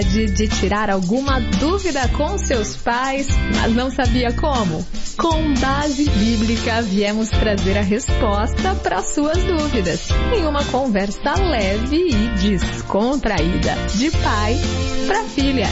De tirar alguma dúvida com seus pais, mas não sabia como? Com Base Bíblica, viemos trazer a resposta para suas dúvidas, em uma conversa leve e descontraída, de pai para filha.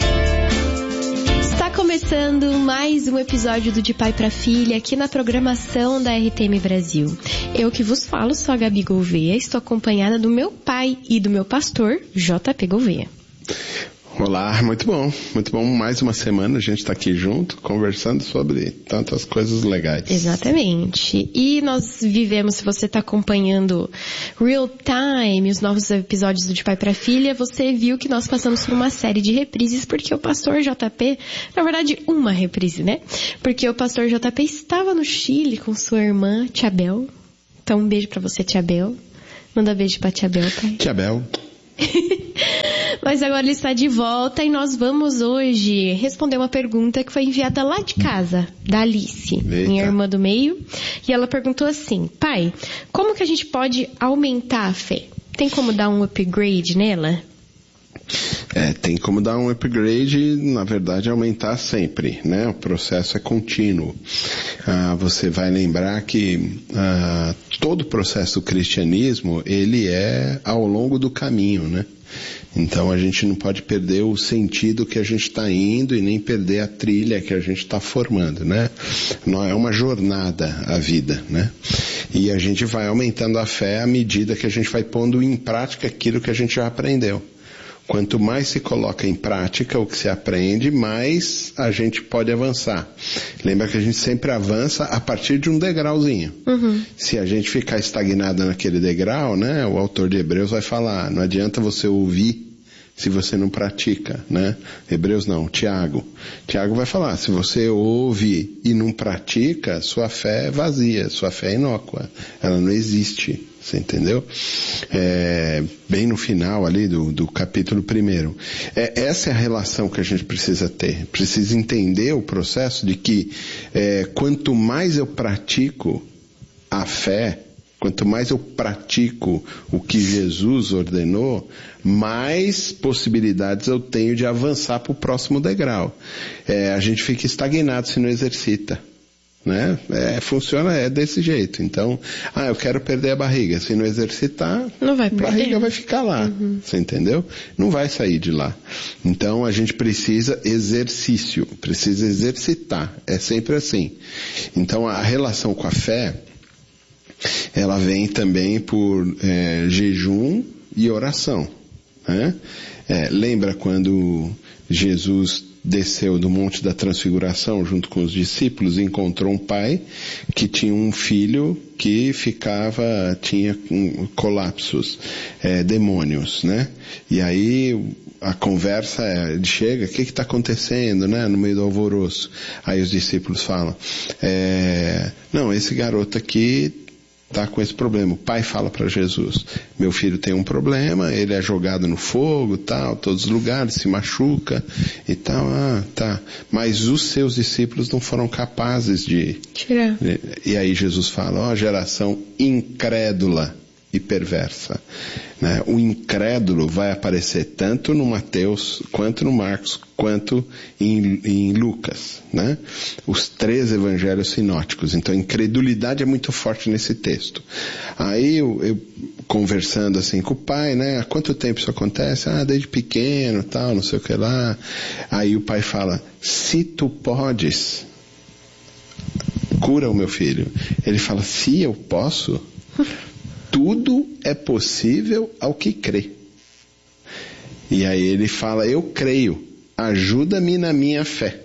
Está começando mais um episódio do De Pai para Filha aqui na programação da RTM Brasil. Eu que vos falo sou a Gabi Gouveia, estou acompanhada do meu pai e do meu pastor, JP Gouveia. Olá, muito bom, mais uma semana a gente está aqui junto, conversando sobre tantas coisas legais. Exatamente, e nós vivemos, se você está acompanhando real time, os novos episódios do De Pai para Filha, você viu que nós passamos por uma série de reprises, porque o pastor JP, na verdade uma reprise, né? Porque o pastor JP estava no Chile com sua irmã, Tia Bel. Então um beijo para você, Tia Bel. Manda beijo pra Tia Bel, pai. Tia Bel. Mas agora ele está de volta e nós vamos hoje responder uma pergunta que foi enviada lá de casa, da Alice, minha irmã do meio. E ela perguntou assim: pai, como que a gente pode aumentar a fé? Tem como dar um upgrade nela? Tem como dar um upgrade, na verdade aumentar sempre, né? O processo é contínuo. Você vai lembrar que todo o processo do cristianismo, ele é ao longo do caminho, né? Então a gente não pode perder o sentido que a gente está indo e nem perder a trilha que a gente está formando, né? Não é uma jornada a vida, né? E a gente vai aumentando a fé à medida que a gente vai pondo em prática aquilo que a gente já aprendeu. Quanto mais se coloca em prática o que se aprende, mais a gente pode avançar. Lembra que a gente sempre avança a partir de um degrauzinho. Uhum. Se a gente ficar estagnado naquele degrau, né, o autor de Hebreus vai falar, não adianta você ouvir se você não pratica, né? Hebreus não, Tiago. Tiago vai falar, se você ouve e não pratica, sua fé é vazia, sua fé é inócua. Ela não existe, você entendeu? Bem no final ali do capítulo 1. Essa é a relação que a gente precisa ter. Precisa entender o processo de que quanto mais eu pratico a fé, quanto mais eu pratico o que Jesus ordenou, mais possibilidades eu tenho de avançar para o próximo degrau. A gente fica estagnado se não exercita, né? Funciona desse jeito. Então, eu quero perder a barriga. Se não exercitar, não vai perder. A barriga vai ficar lá. Uhum. Você entendeu? Não vai sair de lá. Então, a gente precisa exercício, precisa exercitar. É sempre assim. Então, a relação com a fé, ela vem também por jejum e oração, né? Lembra quando Jesus desceu do Monte da Transfiguração junto com os discípulos e encontrou um pai que tinha um filho que tinha colapsos, demônios, né? E aí a conversa chega, o que está acontecendo, né? No meio do alvoroço. Aí os discípulos falam, não, esse garoto aqui tá com esse problema. O pai fala para Jesus, meu filho tem um problema, ele é jogado no fogo, tal, todos os lugares, se machuca e tal, tá. Mas os seus discípulos não foram capazes de tirar. E aí Jesus fala, geração incrédula e perversa, né? O incrédulo vai aparecer tanto no Mateus, quanto no Marcos, quanto em Lucas, né? Os 3 evangelhos sinóticos. Então a incredulidade é muito forte nesse texto. Aí eu conversando assim com o pai, né? Há quanto tempo isso acontece? Desde pequeno, tal, não sei o que lá. Aí o pai fala, se tu podes, cura o meu filho. Ele fala, se eu posso, tudo é possível ao que crê. E aí ele fala, eu creio, ajuda-me na minha fé.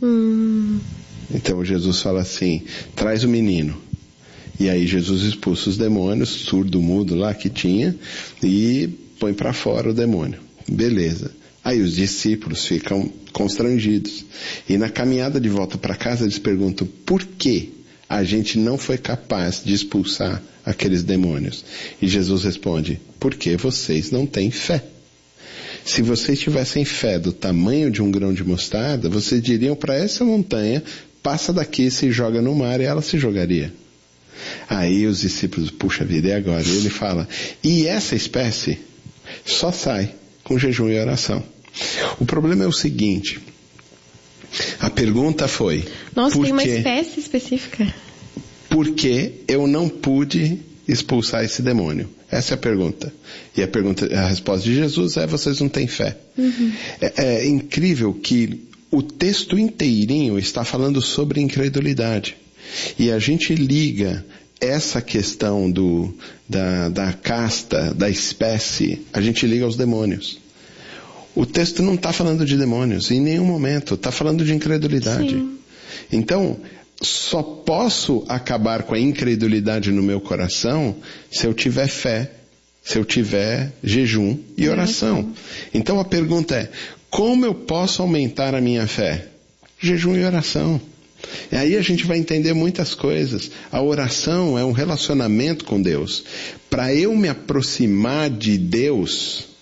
Então Jesus fala assim, traz o menino. E aí Jesus expulsa os demônios, surdo, mudo lá que tinha, e põe para fora o demônio. Beleza. Aí os discípulos ficam constrangidos. E na caminhada de volta para casa eles perguntam, por que a gente não foi capaz de expulsar aqueles demônios? E Jesus responde, porque vocês não têm fé. Se vocês tivessem fé do tamanho de um grão de mostarda, vocês diriam para essa montanha, passa daqui e se joga no mar, e ela se jogaria. Aí os discípulos, puxa vida, e agora? E ele fala, e essa espécie só sai com jejum e oração. O problema é o seguinte, a pergunta foi... Nossa, tem uma espécie específica. Por que eu não pude expulsar esse demônio? Essa é a pergunta. E a resposta de Jesus é: vocês não têm fé. É incrível que o texto inteirinho está falando sobre incredulidade. E a gente liga essa questão da casta, da espécie, a gente liga aos demônios. O texto não está falando de demônios em nenhum momento, está falando de incredulidade. Sim. Então, só posso acabar com a incredulidade no meu coração se eu tiver fé, se eu tiver jejum e oração. Então a pergunta é: como eu posso aumentar a minha fé? Jejum e oração. E aí a gente vai entender muitas coisas. A oração é um relacionamento com Deus. Para eu me aproximar de Deus,